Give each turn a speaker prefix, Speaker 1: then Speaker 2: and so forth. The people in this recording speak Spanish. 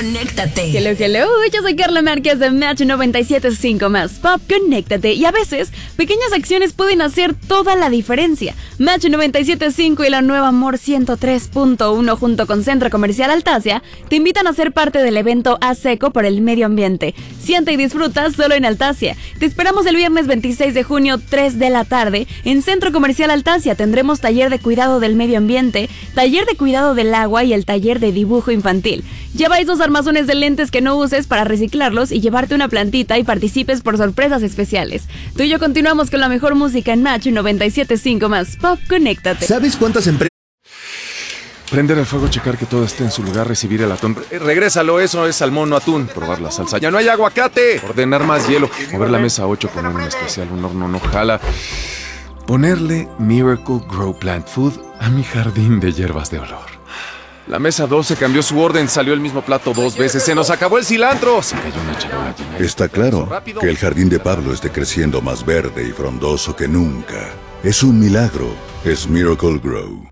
Speaker 1: conéctate.
Speaker 2: Hello, hello, yo soy Carla Márquez de Match 97.5 más Pop, conéctate. Y a veces, pequeñas acciones pueden hacer toda la diferencia. Match 97.5 y la nueva Amor 103.1 junto con Centro Comercial Altasia te invitan a ser parte del evento A Seco por el medio ambiente. Siente y disfruta solo en Altasia. Te esperamos el viernes 26 de junio, 3 de la tarde. En Centro Comercial Altasia tendremos taller de cuidado del medio ambiente, taller de cuidado del agua y el taller de dibujo infantil. Lleva esos armazones de lentes que no uses para reciclarlos y llevarte una plantita y participes por sorpresas especiales. Tú y yo continuamos con la mejor música en Match 97.5 más Pop, conéctate.
Speaker 3: ¿Sabes cuántas empresas?
Speaker 4: Prender el fuego, checar que todo esté en su lugar, recibir el atún. Regrésalo, eso es salmón, no atún. Probar la salsa. ¡Ya no hay aguacate! Ordenar más hielo. Mover la mesa 8, poner un especial, un horno no jala. Ponerle Miracle Grow Plant Food a mi jardín de hierbas de olor. La mesa 12 cambió su orden, salió el mismo plato 2 veces. ¡Se nos acabó el cilantro! Se cayó una charola llena de...
Speaker 5: Está claro que el jardín de Pablo esté creciendo más verde y frondoso que nunca. Es un milagro. Es Miracle Grow.